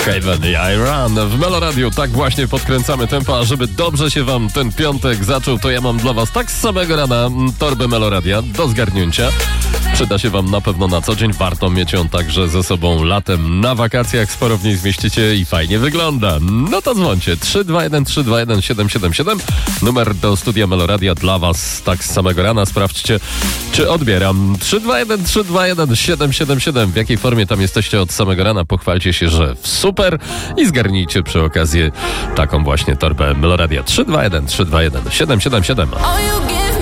Brookhaven i Iran w Meloradiu. Tak właśnie podkręcamy tempo, a żeby dobrze się wam ten piątek zaczął, to ja mam dla was tak z samego rana torbę Meloradia do zgarnięcia. Przyda się wam na pewno na co dzień. Warto mieć ją także ze sobą latem na wakacjach. Sporo w niej zmieścicie i fajnie wygląda. No to dzwońcie. 321 777. Numer do studia Meloradia dla was tak z samego rana. Sprawdźcie, czy odbieram. 321 777. W jakiej formie tam jesteście od samego rana? Pochwalcie się, że super i zgarnijcie przy okazji taką właśnie torbę Meloradia. 321 777.